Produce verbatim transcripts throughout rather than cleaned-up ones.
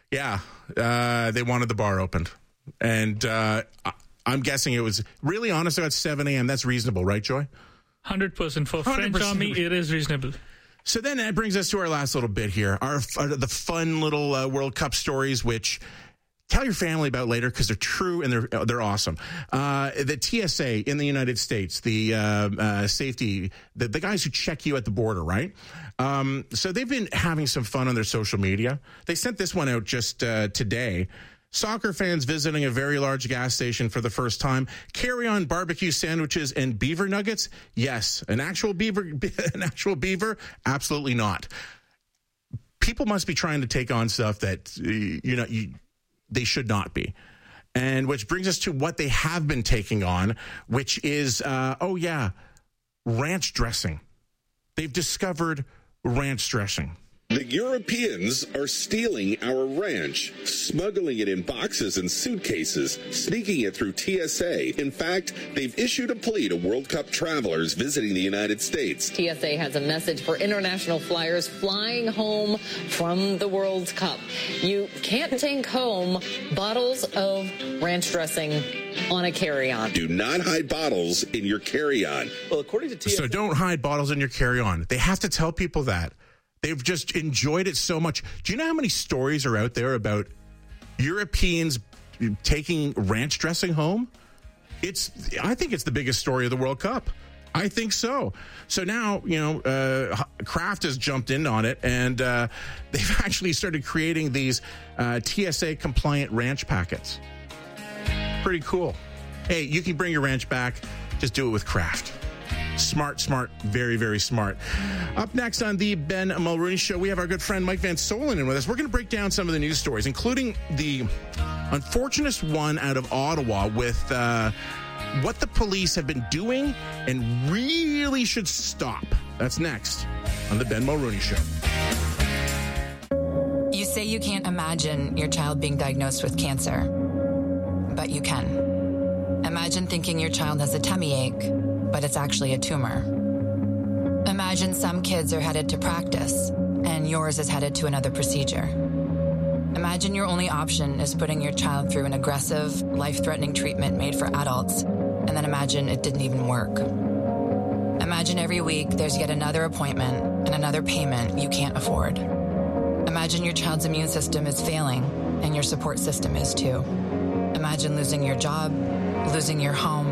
Yeah, uh, they wanted the bar opened. And uh, I'm guessing it was really honest about seven a.m. That's reasonable, right, Joy? one hundred percent. For one hundred percent. French Army, it is reasonable. So then that brings us to our last little bit here, our, our the fun little uh, World Cup stories, which tell your family about later because they're true and they're they're awesome. Uh, the T S A in the United States, the uh, uh, safety, the, the guys who check you at the border, right? Um, so they've been having some fun on their social media. They sent this one out just uh, today. Soccer fans visiting a very large gas station for the first time. Carry on barbecue sandwiches and beaver nuggets? Yes. An actual beaver? An actual beaver? Absolutely not. People must be trying to take on stuff that you know you, they should not be. And which brings us to what they have been taking on, which is uh, oh yeah, ranch dressing. They've discovered ranch dressing. The Europeans are stealing our ranch, smuggling it in boxes and suitcases, sneaking it through T S A. In fact, they've issued a plea to World Cup travelers visiting the United States. T S A has a message for international flyers flying home from the World Cup. You can't take home bottles of ranch dressing on a carry-on. Do not hide bottles in your carry-on. Well, according to T S A... So don't hide bottles in your carry-on. They have to tell people that. They've just enjoyed it so much. Do you know how many stories are out there about Europeans taking ranch dressing home? It's, I think it's the biggest story of the World Cup. I think so. So now, you know, uh, Kraft has jumped in on it, and uh, they've actually started creating these uh, T S A compliant ranch packets. Pretty cool. Hey, you can bring your ranch back. Just do it with Kraft. Smart, smart, very, very smart. Up next on the Ben Mulrooney Show, we have our good friend Mike Van Solen in with us. We're going to break down some of the news stories, including the unfortunate one out of Ottawa with uh, what the police have been doing and really should stop. That's next on the Ben Mulrooney Show. You say you can't imagine your child being diagnosed with cancer, but you can. Imagine thinking your child has a tummy ache, but it's actually a tumor. Imagine some kids are headed to practice, and yours is headed to another procedure. Imagine your only option is putting your child through an aggressive, life-threatening treatment made for adults, and then imagine it didn't even work. Imagine every week there's yet another appointment and another payment you can't afford. Imagine your child's immune system is failing, and your support system is too. Imagine losing your job, losing your home,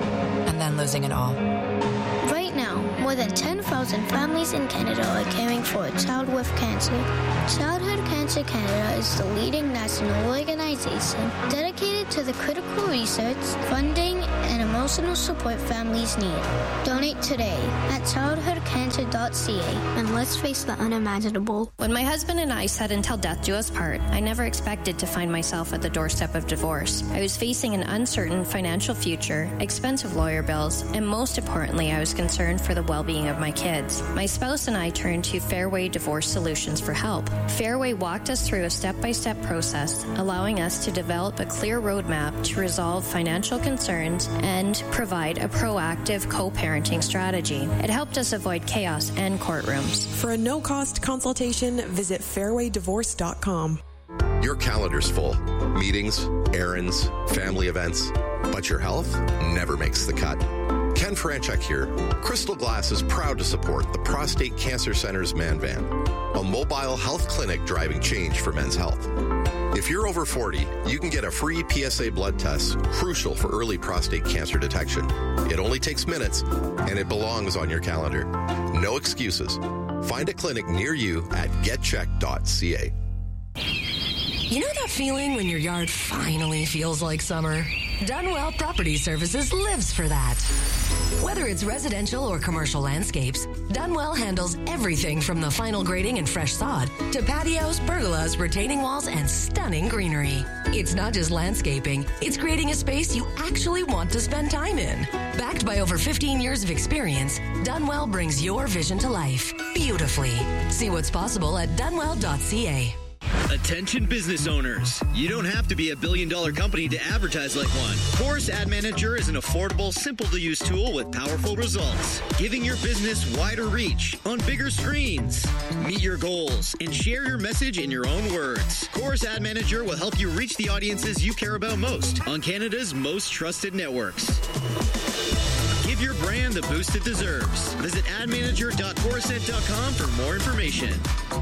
and then losing it all. Right now, more than ten thousand families in Canada are caring for a child with cancer. Childhood Cancer Canada is the leading national organization dedicated to the critical research, funding, and emotional support families need. Donate today at childhood cancer dot c a and let's face the unimaginable. When my husband and I said until death do us part, I never expected to find myself at the doorstep of divorce. I was facing an uncertain financial future, expensive lawyer bills, and most importantly, I was concerned for the well-being of my kids. My spouse and I turned to Fairway Divorce Solutions for help. Fairway walked us through a step-by-step process, allowing us to develop a clear roadmap to resolve financial concerns and provide a proactive co-parenting strategy. It helped us avoid chaos and courtrooms. For a no-cost consultation, visit fairway divorce dot com. Your calendar's full. Meetings, errands, family events, but your health never makes the cut. Ken Franchek here. Crystal Glass is proud to support the Prostate Cancer Center's Man Van, a mobile health clinic driving change for men's health. If you're over forty, you can get a free P S A blood test, crucial for early prostate cancer detection. It only takes minutes, and it belongs on your calendar. No excuses. Find a clinic near you at get check dot c a. You know that feeling when your yard finally feels like summer? Dunwell Property Services lives for that. Whether it's residential or commercial landscapes, Dunwell handles everything from the final grading and fresh sod to patios, pergolas, retaining walls, and stunning greenery. It's not just landscaping, it's creating a space you actually want to spend time in. Backed by over fifteen years of experience, Dunwell brings your vision to life beautifully. See what's possible at dunwell dot c a. Attention business owners. You don't have to be a billion dollar company to advertise like one. Chorus Ad Manager is an affordable, simple to use tool with powerful results, giving your business wider reach on bigger screens. Meet your goals and share your message in your own words. Chorus Chorus Ad Manager will help you reach the audiences you care about most on Canada's most trusted networks. Give your brand the boost it deserves. Visit ad manager dot coruscant dot com for more information.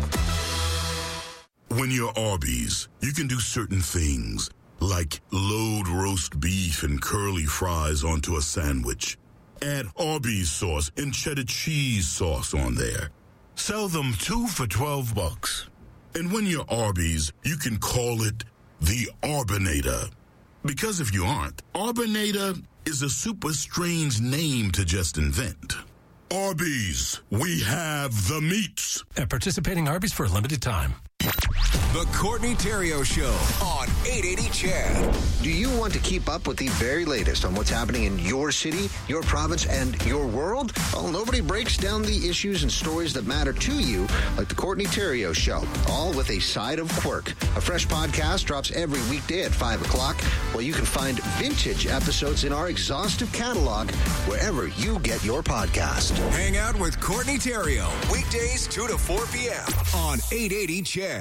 When you're Arby's, you can do certain things, like load roast beef and curly fries onto a sandwich. Add Arby's sauce and cheddar cheese sauce on there. Sell them two for twelve bucks. And when you're Arby's, you can call it the Arbinator. Because if you aren't, Arbinator is a super strange name to just invent. Arby's, we have the meats. At participating Arby's for a limited time. The Courtney Theriault Show on eight eighty C H A D. Do you want to keep up with the very latest on what's happening in your city, your province, and your world? Well, nobody breaks down the issues and stories that matter to you like the Courtney Theriault Show, all with a side of quirk. A fresh podcast drops every weekday at five o'clock, while you can find vintage episodes in our exhaustive catalog wherever you get your podcast. Hang out with Courtney Theriault, weekdays two to four p.m. on eight eighty C H A D.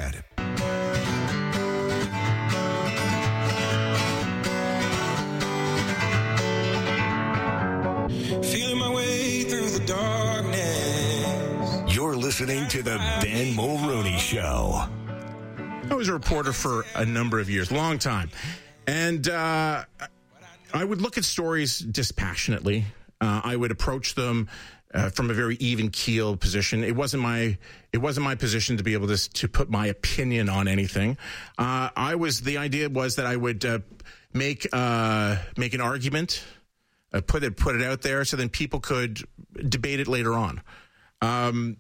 Feeling my way through the darkness. You're listening to the Ben Mulroney Show. I was a reporter for a number of years, long time. And uh, I would look at stories dispassionately. Uh, I would approach them Uh, from a very even keel position. It wasn't my it wasn't my position to be able to to put my opinion on anything. Uh, I was the idea was that I would uh, make uh, make an argument, uh, put it put it out there, so then people could debate it later on. Um,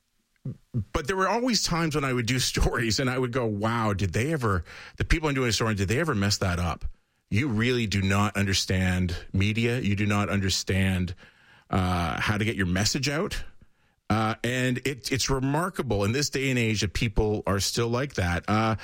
but there were always times when I would do stories and I would go, "Wow, did they ever? The people I'm doing a story, did they ever mess that up? You really do not understand media. You do not understand." Uh, how to get your message out. Uh, and it, it's remarkable in this day and age that people are still like that. Uh,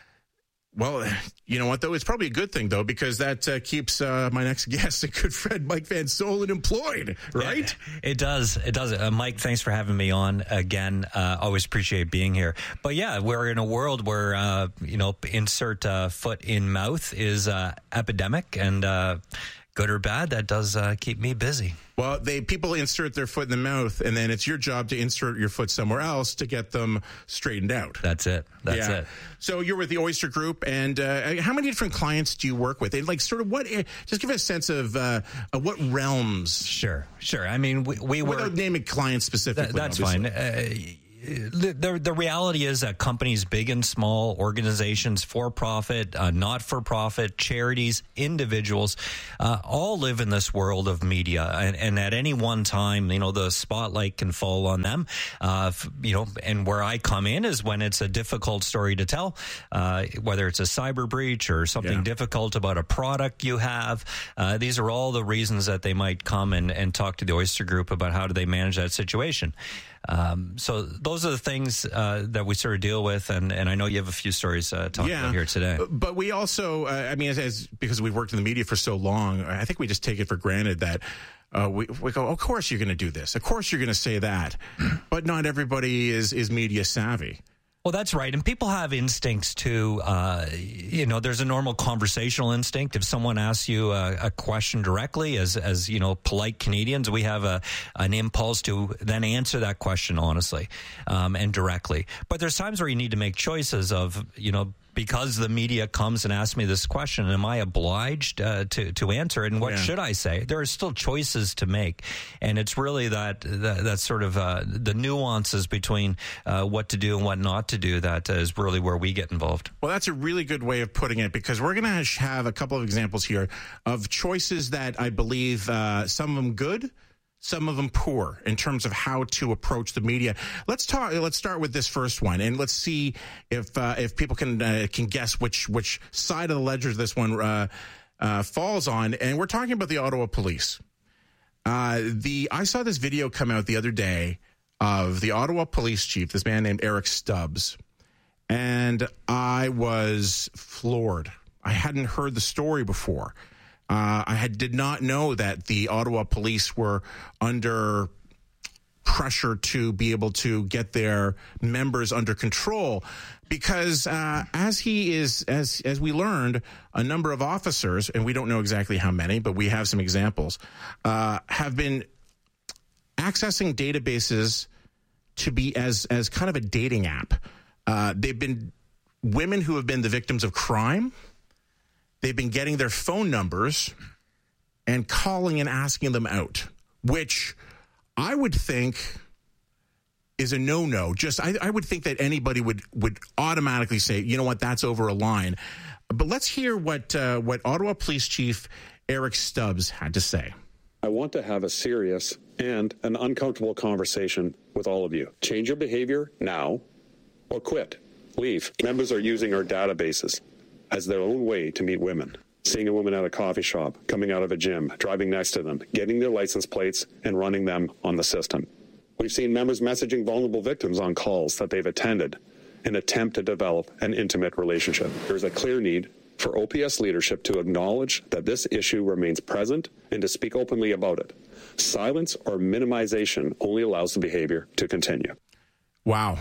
well, you know what, though? It's probably a good thing, though, because that uh, keeps uh, my next guest, a good friend, Mike Van Solen, employed, right? It, it does. It does. Uh, Mike, thanks for having me on again. Uh, always appreciate being here. But, yeah, we're in a world where, uh, you know, insert uh, foot in mouth is uh, epidemic, and uh, good or bad, that does uh, keep me busy. Well, they people insert their foot in the mouth, and then it's your job to insert your foot somewhere else to get them straightened out. That's it. That's yeah. it. So you're with the Oyster Group, and uh, how many different clients do you work with? And like, sort of what? Just give us a sense of, uh, of what realms. Sure, sure. I mean, we, we were without naming clients specifically. That, that's obviously. fine. Uh, The, the reality is that companies, big and small, organizations, for-profit, uh, not-for-profit, charities, individuals, uh, all live in this world of media. And, and at any one time, you know, the spotlight can fall on them. Uh, you know, and where I come in is when it's a difficult story to tell, uh, whether it's a cyber breach or something yeah. difficult about a product you have. Uh, these are all the reasons that they might come and, and talk to the Oyster Group about how do they manage that situation. Um, so those are the things uh, that we sort of deal with, and, and I know you have a few stories uh, to talk yeah, about here today. But we also, uh, I mean, as, as because we've worked in the media for so long, I think we just take it for granted that uh, we, we go, of course you're going to do this, of course you're going to say that, but not everybody is, is media savvy. Well, that's right. And people have instincts too. Uh, you know, there's a normal conversational instinct. If someone asks you a, a question directly, as, as, you know, polite Canadians, we have a, an impulse to then answer that question honestly, um, and directly. But there's times where you need to make choices of, you know, because the media comes and asks me this question, am I obliged uh, to to answer it? And what yeah. should I say? There are still choices to make, and it's really that that, that sort of uh, the nuances between uh, what to do and what not to do that is really where we get involved. Well, that's a really good way of putting it, because we're going to have a couple of examples here of choices that I believe uh, some of them good, some of them poor in terms of how to approach the media. Let's talk. Let's start with this first one, and let's see if uh, if people can uh, can guess which which side of the ledger this one uh, uh, falls on. And we're talking about the Ottawa Police. Uh, the I saw this video come out the other day of the Ottawa Police Chief, this man named Eric Stubbs, and I was floored. I hadn't heard the story before. Uh, I had, did not know that the Ottawa police were under pressure to be able to get their members under control, because uh, as he is, as as we learned, a number of officers, and we don't know exactly how many, but we have some examples, uh, have been accessing databases to be as as kind of a dating app. Uh, they've been women who have been the victims of crime. They've been getting their phone numbers and calling and asking them out, which I would think is a no-no. Just I, I would think that anybody would would automatically say, you know what, that's over a line. But let's hear what uh, what Ottawa Police Chief Eric Stubbs had to say. I want to have a serious and an uncomfortable conversation with all of you. Change your behavior now or quit. Leave. Members are using our databases as their own way to meet women. Seeing a woman at a coffee shop, coming out of a gym, driving next to them, getting their license plates and running them on the system. We've seen members messaging vulnerable victims on calls that they've attended in an attempt to develop an intimate relationship. There's a clear need for O P S leadership to acknowledge that this issue remains present and to speak openly about it. Silence or minimization only allows the behavior to continue. Wow.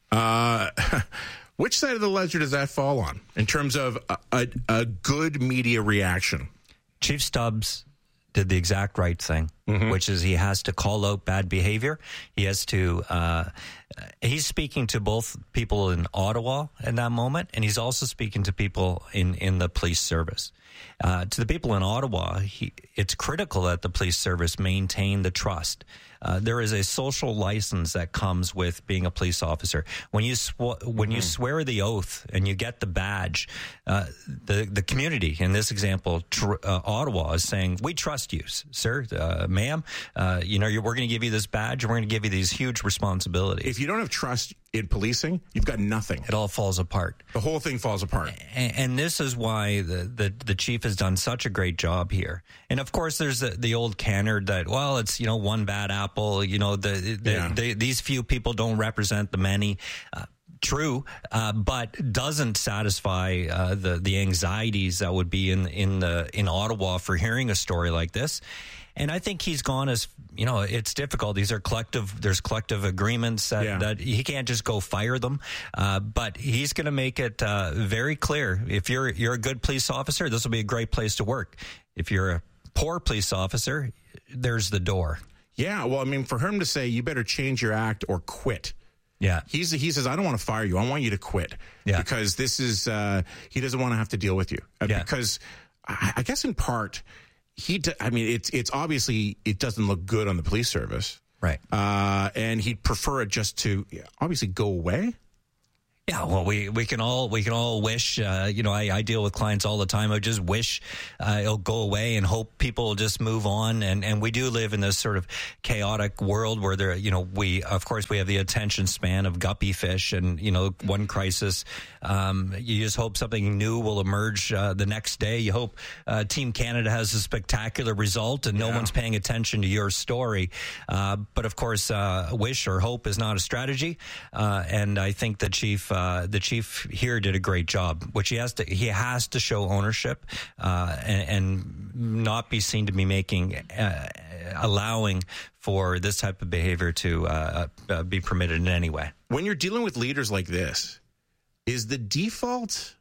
Uh, which side of the ledger does that fall on in terms of a, a, a good media reaction? Chief Stubbs did the exact right thing, mm-hmm. which is he has to call out bad behavior. He has to, uh, he's speaking to both people in Ottawa in that moment, and he's also speaking to people in, in the police service. Uh, to the people in Ottawa, he, it's critical that the police service maintain the trust. Uh, there is a social license that comes with being a police officer. When you sw- when mm-hmm. you swear the oath and you get the badge, uh, the the community, in this example, tr- uh, Ottawa, is saying, "We trust you, sir, uh, ma'am. Uh, you know, you're, we're going to give you this badge, and we're going to give you these huge responsibilities." If you don't have trust in policing, you've got nothing. It all falls apart. The whole thing falls apart. And, and this is why the, the the chief has done such a great job here. And of course, there's the, the old canard that, well, it's, you know, one bad apple. You know, the, the, yeah. the these few people don't represent the many. Uh, True, uh, but doesn't satisfy uh, the the anxieties that would be in in the in Ottawa for hearing a story like this. And I think he's gone as, you know, it's difficult. These are collective, there's collective agreements that, yeah. that he can't just go fire them. Uh, but he's going to make it uh, very clear. If you're you're a good police officer, this will be a great place to work. If you're a poor police officer, there's the door. Yeah, well, I mean, for him to say, you better change your act or quit. Yeah. He's, he says, I don't want to fire you. I want you to quit. Yeah. Because this is, uh, he doesn't want to have to deal with you. Uh, yeah. Because I, I guess in part, he, d- I mean, it's, it's obviously, it doesn't look good on the police service. Right. Uh, and he'd prefer it just to obviously go away. Yeah, well, we, we can all we can all wish. Uh, you know, I, I deal with clients all the time. I just wish uh, it'll go away and hope people will just move on. And, and we do live in this sort of chaotic world where there, you know, we of course we have the attention span of guppy fish, and you know, one crisis, um, you just hope something new will emerge uh, the next day. You hope uh, Team Canada has a spectacular result, and no yeah. one's paying attention to your story. Uh, but of course, uh, wish or hope is not a strategy. Uh, and I think the chief. Uh, the chief here did a great job, which he has to he has to show ownership uh, and, and not be seen to be making uh, allowing for this type of behavior to uh, uh, be permitted in any way. When you're dealing with leaders like this, is the default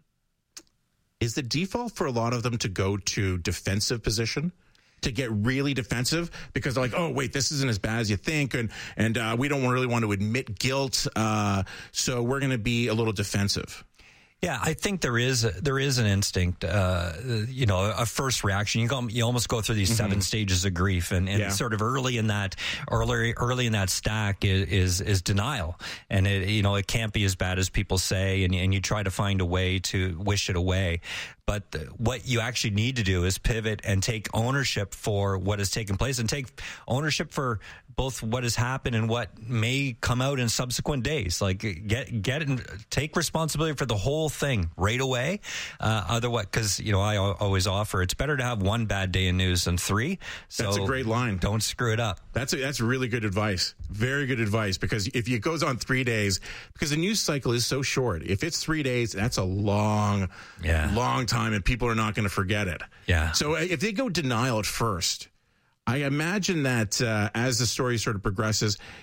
is the default for a lot of them to go to defensive position? To get really defensive because they're like, oh, wait, this isn't as bad as you think. And and uh, we don't really want to admit guilt. Uh, so we're going to be a little defensive. Yeah, I think there is there is an instinct, uh, you know, a first reaction. You go, you almost go through these mm-hmm. seven stages of grief, and, and yeah. sort of early in that early early in that stack is is, is denial, and it, you know, it can't be as bad as people say, and and you try to find a way to wish it away. But the, what you actually need to do is pivot and take ownership for what has taken place, and take ownership for both what has happened and what may come out in subsequent days. Like get get and take responsibility for the whole thing right away. Uh, otherwise, because you know I always offer it's better to have one bad day in news than three. So that's a great line. Don't screw it up. That's a, that's really good advice. Very good advice, because if it goes on three days, because the news cycle is so short. If it's three days, that's a long, yeah. long time, and people are not going to forget it. Yeah. So if they go denial at first, I imagine that uh, as the story sort of progresses,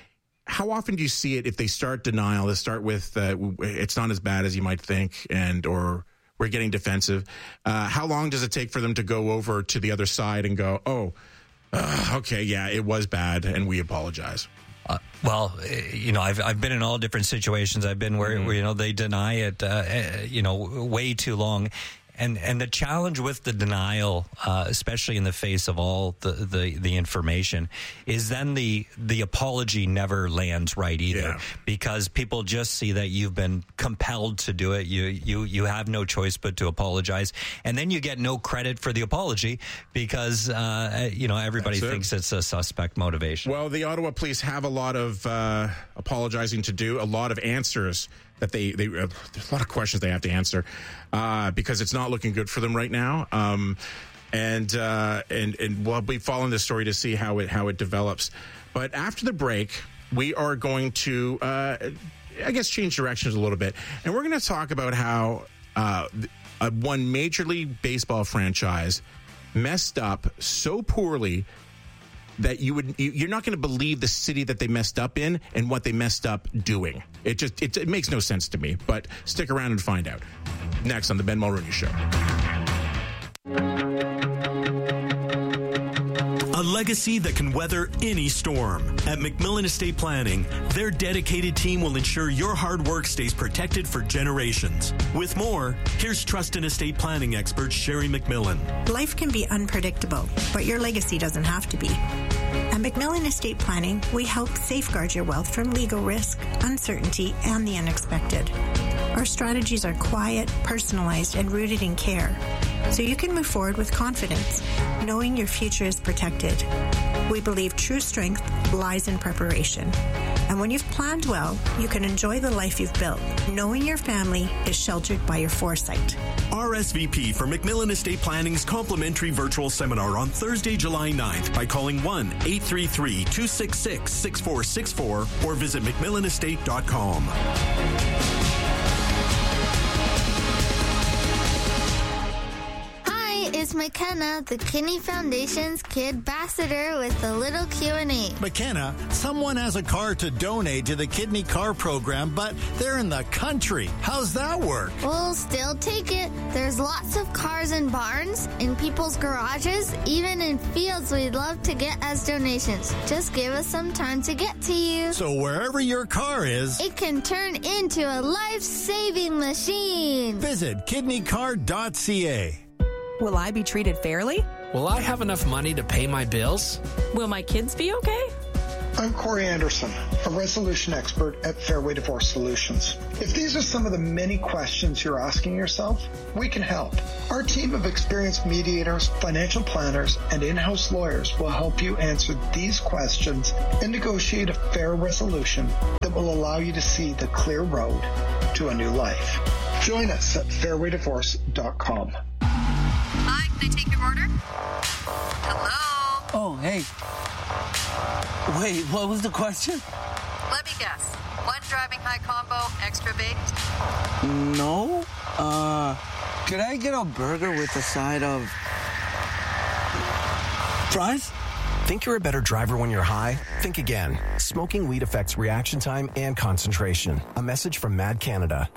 how often do you see it if they start denial? They start with uh, it's not as bad as you might think, and or we're getting defensive. Uh, how long does it take for them to go over to the other side and go, oh, uh, okay, yeah, it was bad, and we apologize? Uh, well, you know, I've I've been in all different situations. I've been where, mm-hmm. where you know, they deny it, uh, you know, way too long. And and the challenge with the denial, uh, especially in the face of all the, the, the information, is then the the apology never lands right either, yeah. because people just see that you've been compelled to do it. You you you have no choice but to apologize, and then you get no credit for the apology because uh, you know everybody it. thinks it's a suspect motivation. Well, the Ottawa Police have a lot of uh, apologizing to do, a lot of answers. That they, they uh, there's a lot of questions they have to answer uh, because it's not looking good for them right now. Um, and uh, and and we'll be following this story to see how it how it develops. But after the break, we are going to, uh, I guess, change directions a little bit, and we're going to talk about how uh, uh, one Major League Baseball franchise messed up so poorly that you would you're not going to believe the city that they messed up in and what they messed up doing. It just it, it makes no sense to me. But stick around and find out. Next on the Ben Mulroney Show. A legacy that can weather any storm. At McMillan Estate Planning, their dedicated team will ensure your hard work stays protected for generations. With more, here's trust and estate planning expert Sherry McMillan. Life can be unpredictable, but your legacy doesn't have to be. At McMillan Estate Planning, we help safeguard your wealth from legal risk, uncertainty, and the unexpected. Our strategies are quiet, personalized, and rooted in care, so you can move forward with confidence, knowing your future is protected. We believe true strength lies in preparation. And when you've planned well, you can enjoy the life you've built, knowing your family is sheltered by your foresight. R S V P for McMillan Estate Planning's complimentary virtual seminar on Thursday, July ninth by calling one eight three three, two six six, six four six four or visit mcmillan estate dot com. It's McKenna, the Kinney Foundation's Kid Ambassador with a little Q and A. McKenna, someone has a car to donate to the Kidney Car Program, but they're in the country. How's that work? We'll still take it. There's lots of cars in barns, in people's garages, even in fields we'd love to get as donations. Just give us some time to get to you. So wherever your car is, it can turn into a life-saving machine. Visit kidney car dot c a. Will I be treated fairly? Will I have enough money to pay my bills? Will my kids be okay? I'm Corey Anderson, a resolution expert at Fairway Divorce Solutions. If these are some of the many questions you're asking yourself, we can help. Our team of experienced mediators, financial planners, and in-house lawyers will help you answer these questions and negotiate a fair resolution that will allow you to see the clear road to a new life. Join us at fairway divorce dot com. Hi, can I take your order? Hello? Oh, hey. Wait, what was the question? Let me guess. One driving high combo, extra baked? No. Uh, could I get a burger with a side of fries? Think you're a better driver when you're high? Think again. Smoking weed affects reaction time and concentration. A message from Mad Canada.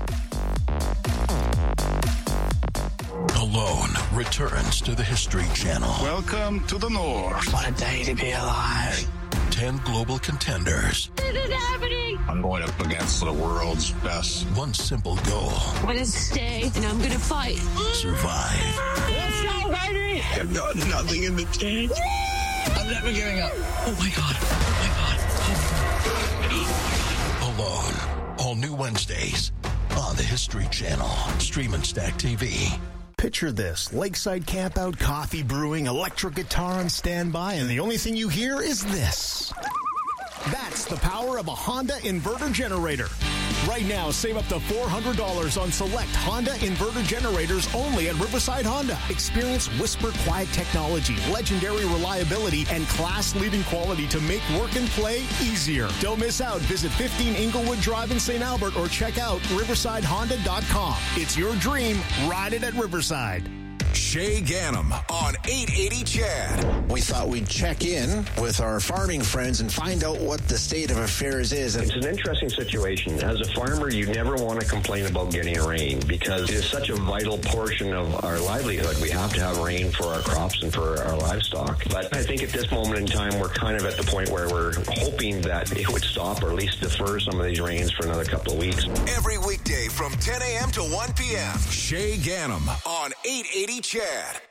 Alone returns to the History Channel. Welcome to the North. What a day to be alive. Ten global contenders. This is happening. I'm going up against the world's best. One simple goal. I'm going to stay and I'm going to fight. Survive. Let's go, baby. I've got nothing in the tank. I'm never giving up. Oh my God. Oh my God. Alone. All new Wednesdays on the History Channel. Stream and Stack T V. Picture this, lakeside campout, coffee brewing, electric guitar on standby, and the only thing you hear is this. That's the power of a Honda inverter generator. Right now, save up to four hundred dollars on select Honda inverter generators only at Riverside Honda. Experience whisper quiet technology, legendary reliability, and class-leading quality to make work and play easier. Don't miss out. Visit fifteen Inglewood Drive in Saint Albert or check out riverside honda dot com. It's your dream. Ride it at Riverside. Shay Ganem on eight eighty C H E D. We thought we'd check in with our farming friends and find out what the state of affairs is. It's an interesting situation. As a farmer, you never want to complain about getting rain because it is such a vital portion of our livelihood. We have to have rain for our crops and for our livestock. But I think at this moment in time, we're kind of at the point where we're hoping that it would stop or at least defer some of these rains for another couple of weeks. Every weekday from ten a.m. to one p.m. Shay Ganem on eight eighty C H E D.